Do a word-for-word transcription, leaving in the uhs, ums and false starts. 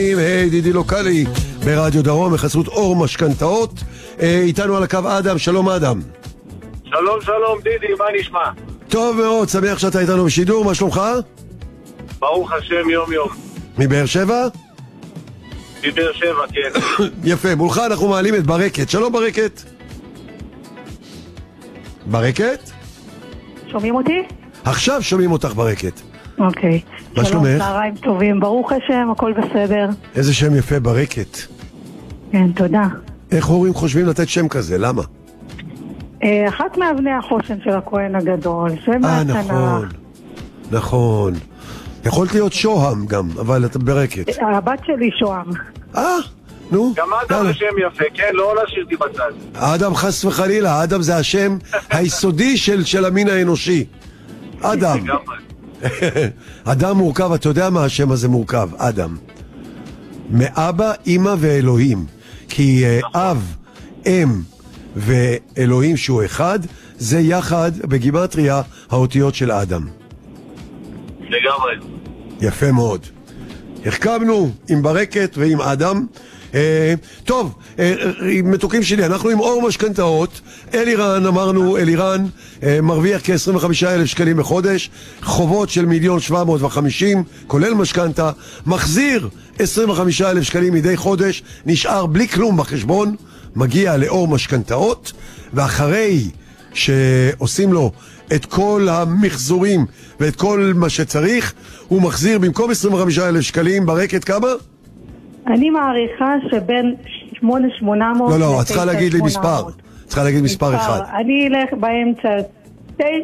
היי, דידי לוקלי ברדיו דרום בחסות אור משכנתאות. איתנו על הקו אדם. שלום אדם. שלום שלום דידי, מה נשמע? טוב מאוד, שמח שאתה איתנו בשידור. מה שלומך? ברוך השם, יום יום. מבאר שבע? מבאר שבע, כן. יפה, מולך אנחנו מעלים את ברקת. שלום ברקת. ברקת? שומעים אותי? עכשיו שומעים אותך ברקת. אוקיי. מה שלומך? שלום, צהריים טובים, ברוך השם, הכל בסדר. איזה שם יפה, ברקת. כן, תודה. איך הורים חושבים לתת שם כזה? למה? אה, אחת מאבני החושן של הכהן הגדול, שם אה, מהתנ"ך. נכון. נכון. יכולת להיות שוהם גם, אבל אתה ברקת. הבת שלי שוהם. אה, נו. גם אדם זה שם יפה, כן? לא להשאיר אותי בצד. אדם חס וחלילה, אדם זה השם היסודי של, של המין האנושי. אדם. אדם מורכב, אתה יודע מה השם הזה מורכב? אדם. מאבא, אמא ואלוהים. כי uh, אב, אם ואלוהים שהוא אחד, זה יחד בגימטריה האותיות של אדם. לגמרי. יפה מאוד. החכמנו עם ברקת ועם אדם. אה, טוב, אה, מתוקים שלי, אנחנו עם אור משכנתאות. אלירן, אמרנו, אלירן אה, מרוויח כ-עשרים וחמישה אלף שקלים בחודש, חובות של מיליון שבע מאות וחמישים, כולל משכנתה, מחזיר עשרים וחמישה אלף שקלים מדי חודש, נשאר בלי כלום בחשבון, מגיע לאור משכנתאות, ואחרי שעושים לו את כל המחזורים ואת כל מה שצריך, הוא מחזיר במקום עשרים וחמישה אלף שקלים ברקת כמה? אני מעריכה שבין שמונה אלף שמונה מאות לא, לא, את צריכה להגיד לי מספר. צריכה להגיד מספר אחד. אני אלך באמצע.